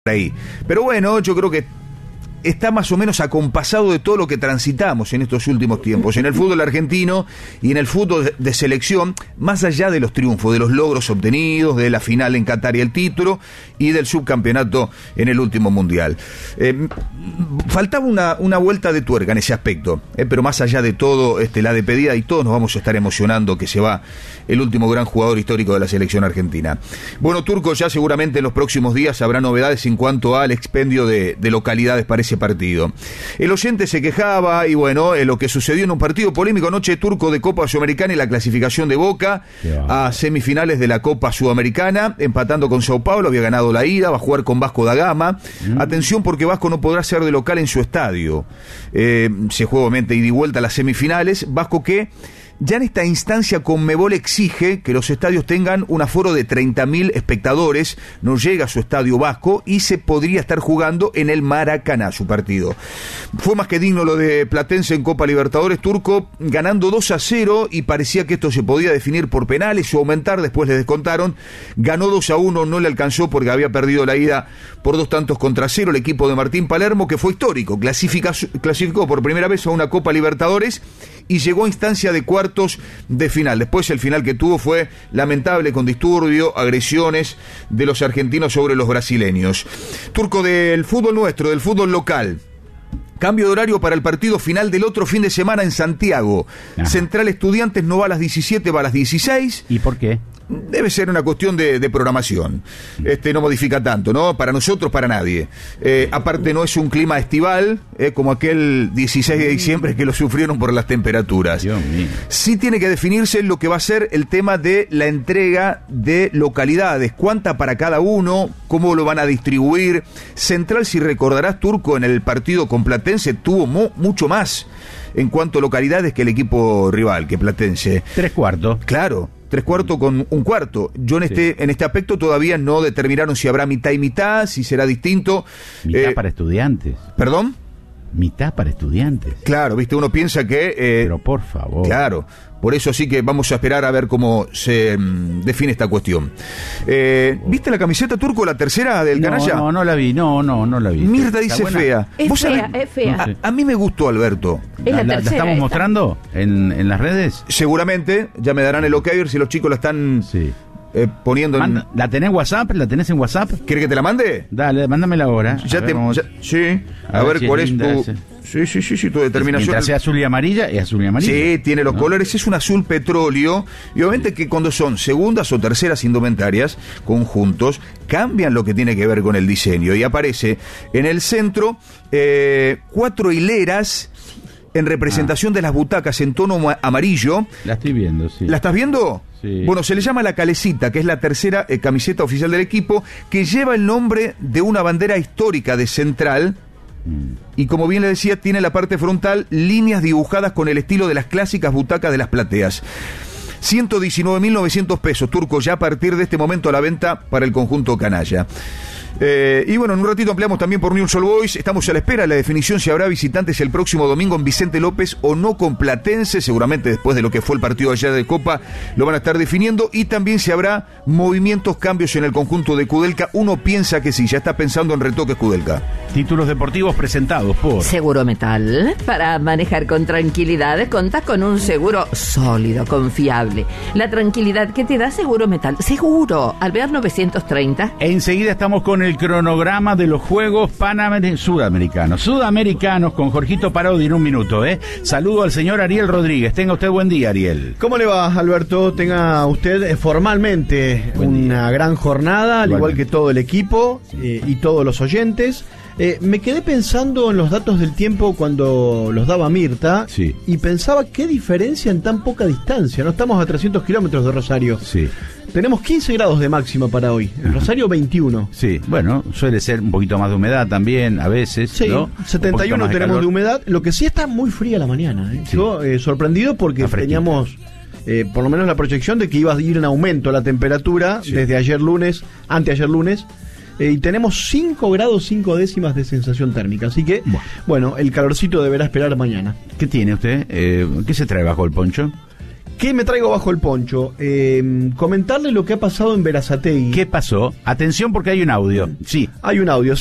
ahí. Pero bueno, yo creo que está más o menos acompasado de todo lo que transitamos en estos últimos tiempos, en el fútbol argentino y en el fútbol de selección, más allá de los triunfos, de los logros obtenidos, de la final en Qatar y el título, y del subcampeonato en el último mundial. Faltaba una vuelta de tuerca en ese aspecto, pero más allá de todo, la despedida, y todos nos vamos a estar emocionando que se va el último gran jugador histórico de la selección argentina. Bueno, Turco, ya seguramente en los próximos días habrá novedades en cuanto al expendio de localidades para ese partido. El oyente se quejaba y bueno, lo que sucedió en un partido polémico anoche, Turco, de Copa Sudamericana y la clasificación de Boca a semifinales de la Copa Sudamericana, empatando con Sao Paulo, había ganado la ida, va a jugar con Vasco da Gama. Atención, porque Vasco no podrá ser de local en su estadio. Se juega obviamente ida y vuelta a las semifinales. Vasco que ya en esta instancia Conmebol exige que los estadios tengan un aforo de 30.000 espectadores, no llega a su estadio Vasco y se podría estar jugando en el Maracaná su partido. Fue más que digno lo de Platense en Copa Libertadores, Turco, ganando 2-0 y parecía que esto se podía definir por penales o aumentar, después le descontaron, ganó 2-1, no le alcanzó porque había perdido la ida por 2-0 el equipo de Martín Palermo, que fue histórico, clasificó por primera vez a una Copa Libertadores y llegó a instancia de cuartos de final. Después el final que tuvo fue lamentable, con disturbio, agresiones de los argentinos sobre los brasileños. Turco, del fútbol nuestro, del fútbol local. Cambio de horario para el partido final del otro fin de semana en Santiago. Ajá. Central Estudiantes no va a las 17, va a las 16. ¿Y por qué? Debe ser una cuestión de programación. No modifica tanto, ¿no? Para nosotros, para nadie. Aparte no es un clima estival, como aquel 16 de diciembre que lo sufrieron por las temperaturas. Dios mío. Sí tiene que definirse lo que va a ser el tema de la entrega de localidades. ¿Cuánta para cada uno? ¿Cómo lo van a distribuir? Central, si recordarás, Turco, en el partido con Platense tuvo mucho más en cuanto a localidades que el equipo rival, que Platense. 3/4. Claro. 3/4 con 1/4. Yo en este aspecto todavía no determinaron si habrá mitad y mitad, si será distinto. Mitad para estudiantes. ¿Perdón? Mitad para estudiantes. Claro, viste, uno piensa que... Pero por favor. Claro, por eso sí que vamos a esperar a ver cómo se define esta cuestión. ¿Viste la camiseta, Turco, la tercera del canalla? No la vi, no la vi. Mirta dice fea. Es fea. A mí me gustó, Alberto. ¿La estamos mostrando en las redes? Seguramente, ya me darán el ok, a ver si los chicos la están... Sí. Poniendo en... ¿La tenés en WhatsApp? ¿La tenés en WhatsApp? ¿Querés que te la mande? Dale, mándamela ahora. Sí, a ver cuál es tu... Sí, tu determinación. Mientras sea azul y amarilla, es azul y amarilla. Sí, tiene los colores, es un azul petróleo. Y obviamente que cuando son segundas o terceras indumentarias, conjuntos, cambian lo que tiene que ver con el diseño. Y aparece en el centro 4 hileras en representación de las butacas en tono amarillo. La estoy viendo, sí. ¿La estás viendo? Sí. Bueno, se le llama la calecita, que es la tercera camiseta oficial del equipo, que lleva el nombre de una bandera histórica de Central. Y como bien le decía, tiene la parte frontal líneas dibujadas con el estilo de las clásicas butacas de las plateas. 119.900 pesos, Turco, ya a partir de este momento a la venta para el conjunto canalla. Y bueno, en un ratito ampliamos también por Newell's Old Boys. Estamos a la espera de la definición si habrá visitantes el próximo domingo en Vicente López o no con Platense. Seguramente después de lo que fue el partido ayer de Copa lo van a estar definiendo. Y también si habrá movimientos, cambios en el conjunto de Kudelka. Uno piensa que sí, ya está pensando en retoques Kudelka. Títulos deportivos presentados por Seguro Metal. Para manejar con tranquilidad, contás con un seguro sólido, confiable. La tranquilidad que te da Seguro Metal. Seguro. Alvear 930. Enseguida estamos con el cronograma de los Juegos Sudamericanos con Jorgito Parodi en un minuto. Saludo al señor Ariel Rodríguez. Tenga usted buen día, Ariel. ¿Cómo le va, Alberto? Tenga usted formalmente una gran jornada, al igual que todo el equipo y todos los oyentes. Me quedé pensando en los datos del tiempo cuando los daba Mirta, sí, y pensaba qué diferencia en tan poca distancia. No estamos a 300 kilómetros de Rosario. Sí. Tenemos 15 grados de máxima para hoy. En Rosario 21. Sí, bueno, suele ser un poquito más de humedad también, a veces. Sí, ¿no? 71 tenemos de humedad. Lo que sí está muy fría la mañana. Sí. Yo sorprendido porque teníamos por lo menos la proyección de que iba a ir en aumento la temperatura, sí, desde anteayer lunes. Y tenemos 5 grados 5 décimas de sensación térmica. Así que, bueno, el calorcito deberá esperar mañana. ¿Qué tiene usted? ¿Qué se trae bajo el poncho? ¿Qué me traigo bajo el poncho? Comentarle lo que ha pasado en Berazategui. ¿Qué pasó? Atención porque hay un audio. Sí. Hay un audio.